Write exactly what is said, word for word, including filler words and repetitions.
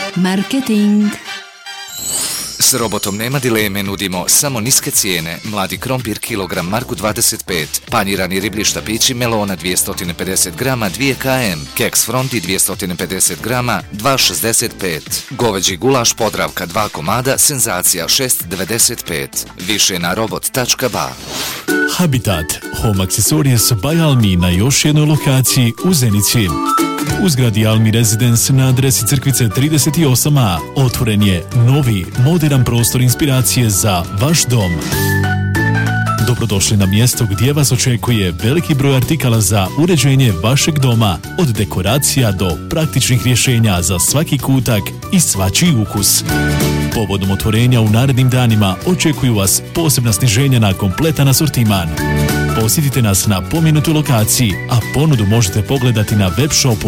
Marketing. S robotom nema dileme, nudimo samo niske cijene. Mladi krompir kilogram Marku dvadeset pet, panirani riblji štapići melona dvjesto pedeset grama dvije km, keks fronti dvjesto pedeset grama dva šezdeset pet, goveđi gulaš Podravka dva komada senzacija šest devedeset pet. Više na robot tačka ba. Habitat, home accessories by Almi na još jednoj lokaciji u Zenici. U zgradi Almi Residence na adresi Crkvice trideset osam a otvoren je novi, moderan prostor inspiracije za vaš dom. Dobrodošli na mjesto gdje vas očekuje veliki broj artikala za uređenje vašeg doma, od dekoracija do praktičnih rješenja za svaki kutak i svačiji ukus. Povodom otvorenja u narednim danima očekuju vas posebna sniženja na kompletan asortiman. Posjetite nas na pomenutoj lokaciji, a ponudu možete pogledati na web shopu